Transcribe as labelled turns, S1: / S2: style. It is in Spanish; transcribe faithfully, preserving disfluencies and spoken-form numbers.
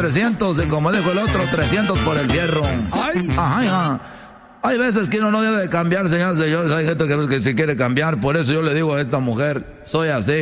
S1: trescientos y como dijo el otro, trescientos por el fierro.
S2: Ay.
S1: Ajá, ajá. Hay veces que uno no debe de cambiar, señores, señores. Hay gente que, que se quiere cambiar. Por eso yo le digo a esta mujer, soy así.